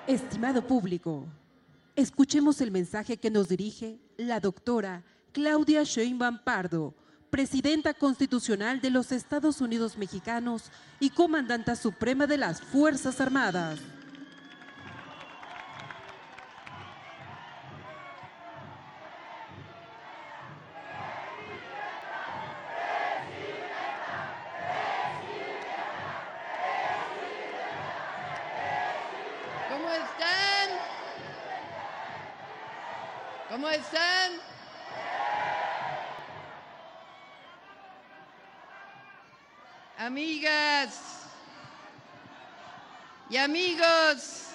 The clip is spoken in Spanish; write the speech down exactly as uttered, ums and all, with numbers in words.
Estimado público, escuchemos el mensaje que nos dirige la doctora Claudia Sheinbaum Pardo, Presidenta Constitucional de los Estados Unidos Mexicanos y Comandanta Suprema de las Fuerzas Armadas. ¿Cómo están? ¿Cómo están? Amigas y amigos